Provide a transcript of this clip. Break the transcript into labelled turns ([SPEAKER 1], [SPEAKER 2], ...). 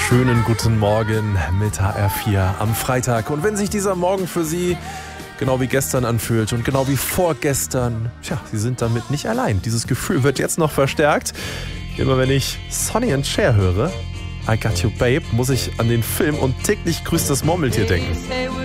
[SPEAKER 1] Schönen guten Morgen mit HR4 am Freitag. Und wenn sich dieser Morgen für Sie genau wie gestern anfühlt und genau wie vorgestern, Sie sind damit nicht allein. Dieses Gefühl wird jetzt noch verstärkt. Immer wenn ich Sonny and Cher höre, I Got You Babe, muss ich an den Film und täglich grüßt das Murmeltier denken.